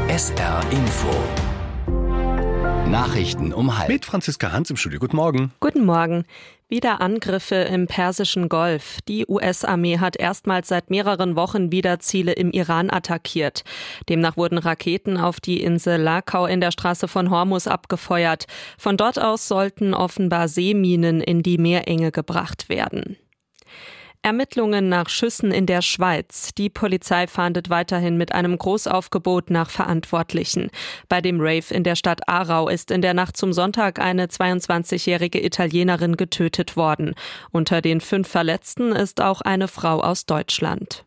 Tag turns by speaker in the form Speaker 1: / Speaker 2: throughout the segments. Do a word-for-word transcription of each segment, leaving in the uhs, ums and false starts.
Speaker 1: S R Info. Nachrichten um halb.
Speaker 2: Mit Franziska Hans im Studio. Guten Morgen.
Speaker 3: Guten Morgen. Wieder Angriffe im Persischen Golf. Die U S-Armee hat erstmals seit mehreren Wochen wieder Ziele im Iran attackiert. Demnach wurden Raketen auf die Insel Lakau in der Straße von Hormuz abgefeuert. Von dort aus sollten offenbar Seeminen in die Meerenge gebracht werden. Ermittlungen nach Schüssen in der Schweiz. Die Polizei fahndet weiterhin mit einem Großaufgebot nach Verantwortlichen. Bei dem Rave in der Stadt Aarau ist in der Nacht zum Sonntag eine zweiundzwanzigjährige Italienerin getötet worden. Unter den fünf Verletzten ist auch eine Frau aus Deutschland.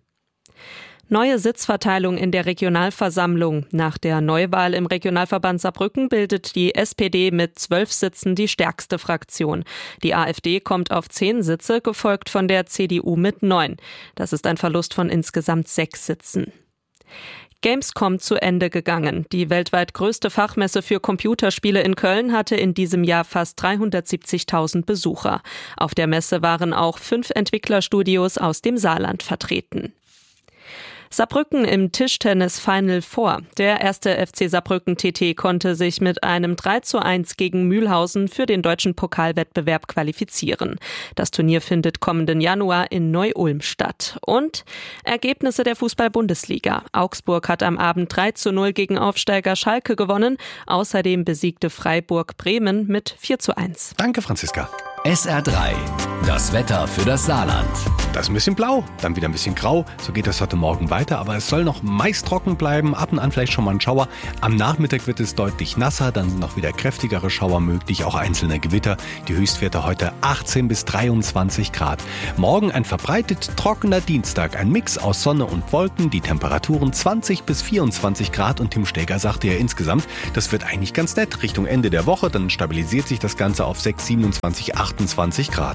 Speaker 3: Neue Sitzverteilung in der Regionalversammlung. Nach der Neuwahl im Regionalverband Saarbrücken bildet die S P D mit zwölf Sitzen die stärkste Fraktion. Die AfD kommt auf zehn Sitze, gefolgt von der C D U mit neun. Das ist ein Verlust von insgesamt sechs Sitzen. Gamescom zu Ende gegangen. Die weltweit größte Fachmesse für Computerspiele in Köln hatte in diesem Jahr fast dreihundertsiebzigtausend Besucher. Auf der Messe waren auch fünf Entwicklerstudios aus dem Saarland vertreten. Saarbrücken im Tischtennis Final Four. Der erste F C Saarbrücken T T konnte sich mit einem drei zu eins gegen Mühlhausen für den deutschen Pokalwettbewerb qualifizieren. Das Turnier findet kommenden Januar in Neu-Ulm statt. Und Ergebnisse der Fußball-Bundesliga. Augsburg hat am Abend drei zu null gegen Aufsteiger Schalke gewonnen. Außerdem besiegte Freiburg Bremen mit vier zu eins.
Speaker 2: Danke, Franziska.
Speaker 1: S R drei. Das Wetter für das Saarland.
Speaker 2: Das ist ein bisschen blau, dann wieder ein bisschen grau. So geht das heute Morgen weiter, aber es soll noch meist trocken bleiben. Ab und an vielleicht schon mal ein Schauer. Am Nachmittag wird es deutlich nasser, dann sind noch wieder kräftigere Schauer möglich, auch einzelne Gewitter. Die Höchstwerte heute achtzehn bis dreiundzwanzig Grad. Morgen ein verbreitet trockener Dienstag, ein Mix aus Sonne und Wolken, die Temperaturen zwanzig bis vierundzwanzig Grad. Und Tim Steger sagte ja insgesamt, das wird eigentlich ganz nett. Richtung Ende der Woche, dann stabilisiert sich das Ganze auf sechs, siebenundzwanzig, achtundzwanzig Grad.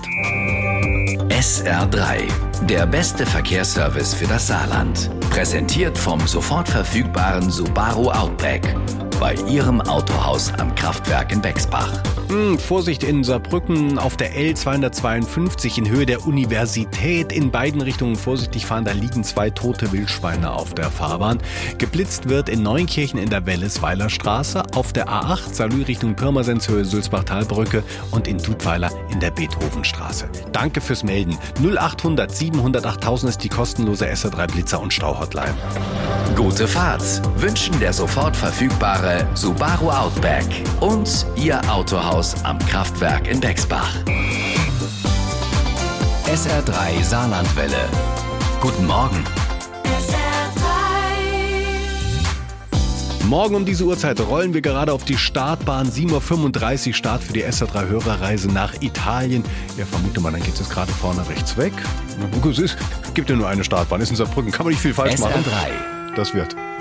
Speaker 1: S R drei. Der beste Verkehrsservice für das Saarland. Präsentiert vom sofort verfügbaren Subaru Outback. Bei Ihrem Autohaus am Kraftwerk in Bexbach.
Speaker 2: Hm, Vorsicht in Saarbrücken auf der L zweihundertzweiundfünfzig in Höhe der Universität. In beiden Richtungen vorsichtig fahren, da liegen zwei tote Wildschweine auf der Fahrbahn. Geblitzt wird in Neunkirchen in der Wellesweiler Straße, auf der A acht Salü Richtung Pirmasens Höhe Sulzbach-Talbrücke und in Dudweiler in der Beethovenstraße. Danke fürs Melden. null achthundert siebenhundert achttausend ist die kostenlose S R drei Blitzer- und Stau-Hotline.
Speaker 1: Gute Fahrt wünschen der sofort verfügbare Subaru Outback und Ihr Autohaus am Kraftwerk in Bexbach. S R drei Saarlandwelle. Guten Morgen.
Speaker 4: S R drei.
Speaker 2: Morgen um diese Uhrzeit rollen wir gerade auf die Startbahn. sieben Uhr fünfunddreißig Start für die S R drei Hörerreise nach Italien. Ja, vermute mal, dann geht es jetzt gerade vorne rechts weg. Es ist, gibt ja nur eine Startbahn, ist in Saarbrücken, kann man nicht viel falsch machen.
Speaker 1: S R drei.
Speaker 2: Das wird.